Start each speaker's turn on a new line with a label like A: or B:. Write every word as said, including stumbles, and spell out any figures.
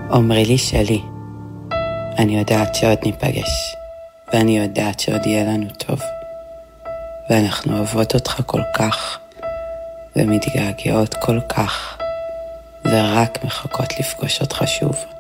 A: אומרי לי שלי, אני יודעת שעוד ניפגש, ואני יודעת שעוד יהיה לנו טוב, ואנחנו אוהבות אותך כל כך, ומתגעגעות כל כך, ורק מחכות לפגוש אותך שוב.